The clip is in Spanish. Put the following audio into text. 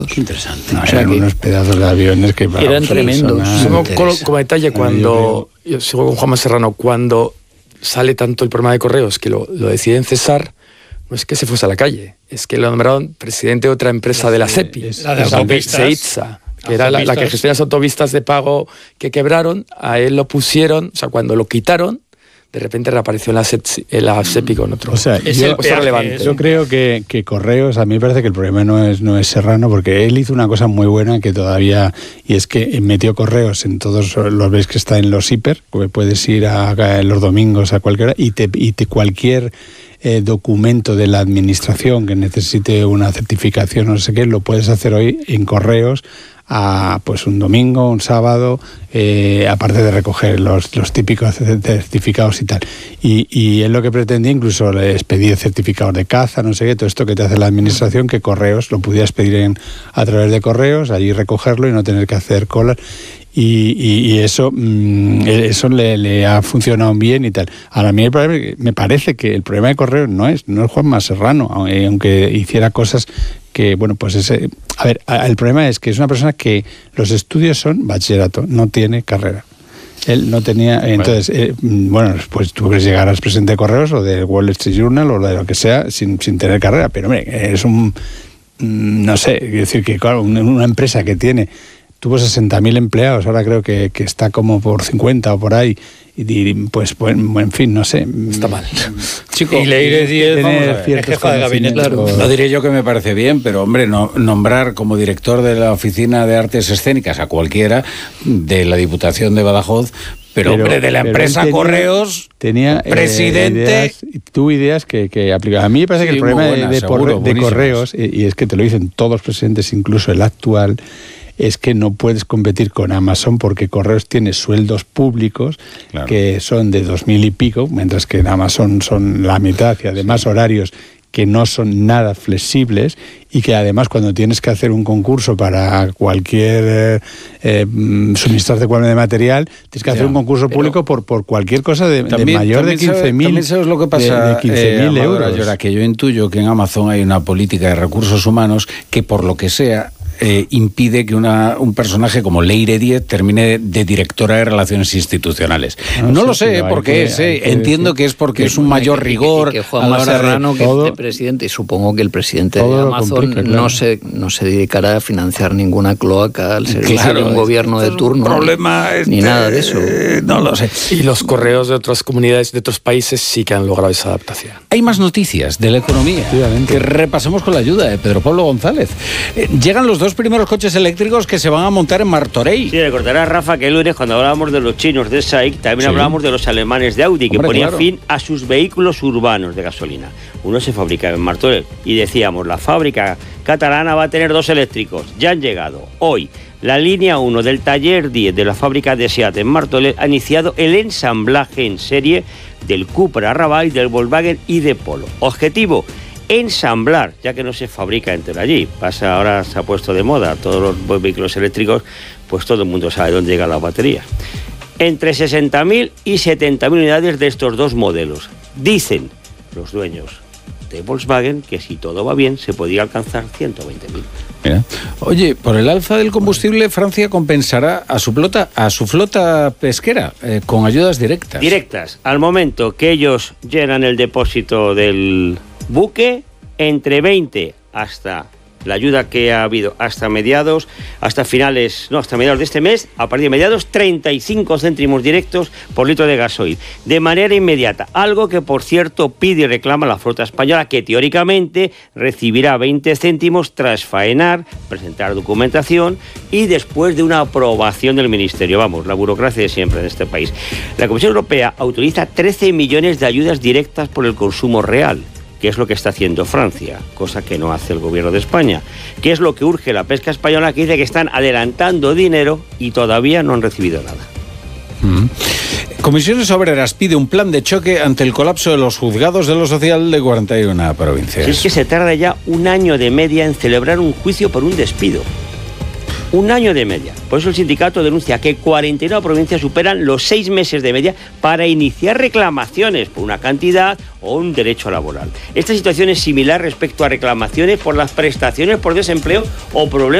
Qué interesante. No, eran unos pedazos de aviones que eran tremendos. Como detalle, cuando yo sigo con Juanma Serrano, cuando sale tanto el problema de Correos que lo deciden cesar, no es que se fuese a la calle, es que lo nombraron presidente de otra empresa de la SEPI, la de autopistas. SEITSA, que era la que gestiona las autopistas de pago que quebraron. A él lo pusieron, o sea, cuando lo quitaron, de repente reapareció en la SEPI con otro. O sea, yo creo que Correos, a mí me parece que el problema no es Serrano, porque él hizo una cosa muy buena que todavía, y es que metió Correos en todos los, veis que está en los hiper, que puedes ir a los domingos a cualquier hora, y cualquier documento de la administración que necesite una certificación o no sé qué, lo puedes hacer hoy en Correos pues un domingo, un sábado, aparte de recoger los típicos certificados y tal. Y él lo que pretendía, incluso les pedía certificados de caza, no sé qué, todo esto que te hace la administración, que Correos lo pudieras pedir a través de Correos, allí recogerlo y no tener que hacer colas. Y eso le ha funcionado bien y tal. Ahora, a mí me parece que el problema de Correos no es Juanma Serrano, aunque hiciera cosas que, bueno, pues el problema es que es una persona que los estudios son bachillerato, no tiene carrera. Él no tenía, entonces, pues tú puedes llegar al presidente de Correos o de Wall Street Journal o de lo que sea sin tener carrera, pero hombre, es no sé, es decir que claro, una empresa que tuvo 60.000 empleados, ahora creo que está como por 50 o por ahí, y pues, en fin, no sé. Está mal. Chico, y Leire Díez, es jefa de gabinete. Claro. No diré yo que me parece bien, pero hombre, nombrar como director de la Oficina de Artes Escénicas a cualquiera de la Diputación de Badajoz, pero hombre, de la empresa Correos, tenía presidente... ideas que aplicaba. A mí me parece que el problema de Correos, y es que te lo dicen todos los presidentes, incluso el actual, es que no puedes competir con Amazon porque Correos tiene sueldos públicos que son de 2.000 y pico, mientras que en Amazon son la mitad, y además horarios que no son nada flexibles, y que además cuando tienes que hacer un concurso para cualquier suministrar de material, tienes que hacer un concurso público por cualquier cosa de mayor de 15.000. También sabes lo que pasa, de 15.000 euros. Ahora, que yo intuyo que en Amazon hay una política de recursos humanos que, por lo que sea, impide que un personaje como Leire Díez termine de directora de Relaciones Institucionales. No lo sé por qué es. Entiendo que es porque es un mayor rigor. Que Juanma Serrano, que es presidente, y supongo que el presidente de Amazon no se dedicará a financiar ninguna cloaca al servicio de un gobierno de turno. Problema ni nada de eso. No lo sé. Y los Correos de otras comunidades, de otros países, sí que han logrado esa adaptación. Hay más noticias de la economía que repasamos con la ayuda de Pedro Pablo González. Llegan los dos primeros coches eléctricos que se van a montar en Martorell. Sí, recordarás, Rafa, que el lunes, cuando hablábamos de los chinos de SAIC, también hablábamos de los alemanes de Audi, que ponían fin a sus vehículos urbanos de gasolina. Uno se fabricaba en Martorell y decíamos, la fábrica catalana va a tener dos eléctricos. Ya han llegado. Hoy, la línea 1 del taller 10 de la fábrica de SEAT en Martorell ha iniciado el ensamblaje en serie del Cupra Raval, del Volkswagen y de Polo. Objetivo: ensamblar, ya que no se fabrica entero allí. Ahora se ha puesto de moda todos los vehículos eléctricos, pues todo el mundo sabe dónde llegan las baterías. Entre 60.000 y 70.000 unidades de estos dos modelos. Dicen los dueños de Volkswagen que si todo va bien se podría alcanzar 120.000. Mira. Oye, por el alza del combustible, Francia compensará a su flota pesquera con ayudas directas. Directas. Al momento que ellos llenan el depósito del buque, entre 20 hasta la ayuda que ha habido hasta mediados de este mes, a partir de mediados, 35 céntimos directos por litro de gasoil, de manera inmediata, algo que por cierto pide y reclama la flota española, que teóricamente recibirá 20 céntimos tras faenar, presentar documentación y después de una aprobación del Ministerio. Vamos, la burocracia de siempre en este país. La Comisión Europea autoriza 13 millones de ayudas directas por el consumo real, que es lo que está haciendo Francia, cosa que no hace el gobierno de España, que es lo que urge la pesca española, que dice que están adelantando dinero y todavía no han recibido nada. Comisiones Obreras pide un plan de choque ante el colapso de los juzgados de lo social de 41 provincias. Es que se tarda ya un año de media en celebrar un juicio por un despido. Un año de media. Por eso el sindicato denuncia que 49 provincias superan los 6 meses de media para iniciar reclamaciones por una cantidad o un derecho laboral. Esta situación es similar respecto a reclamaciones por las prestaciones por desempleo o problemas